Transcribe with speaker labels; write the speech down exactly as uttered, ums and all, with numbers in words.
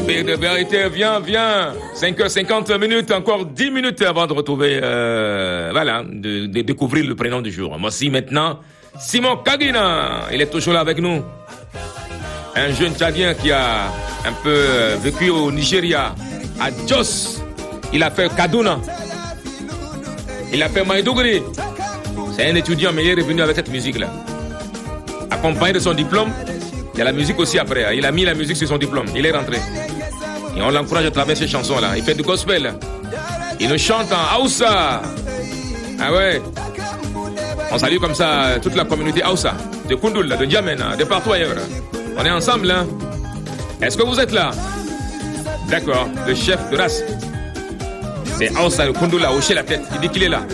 Speaker 1: Paix de vérité, viens, viens. cinq heures cinquante minutes, encore dix minutes avant de retrouver, euh, voilà, de, de découvrir le prénom du jour. Voici maintenant Simon Kagina. Il est toujours là avec nous. Un jeune Tchadien qui a un peu vécu au Nigeria, à Jos. Il a fait Kaduna. Il a fait Maïdougouri. C'est un étudiant, mais il est revenu avec cette musique-là. Accompagné de son diplôme, il y a la musique aussi après. Il a mis la musique sur son diplôme. Il est rentré. Et on l'encourage à travers ces chansons-là. Il fait du gospel. Il nous chante en Hausa. Ah ouais. On salue comme ça toute la communauté Hausa, de Kundul, de N'Djamena, de partout ailleurs. On est ensemble, hein. Est-ce que vous êtes là? D'accord. Le chef de race, c'est Hausa, le Kundul, a hoché la tête. Il dit qu'il est là.